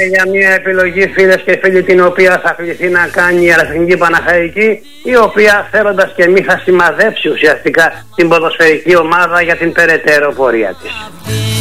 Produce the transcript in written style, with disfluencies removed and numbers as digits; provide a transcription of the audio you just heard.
για μια επιλογή, φίλες και φίλοι, την οποία θα κληθεί να κάνει η Εραστεχνική Παναχαϊκή, η οποία θέλοντας και μη θα σημαδέψει ουσιαστικά την ποδοσφαιρική ομάδα για την περαιτέρω πορεία της.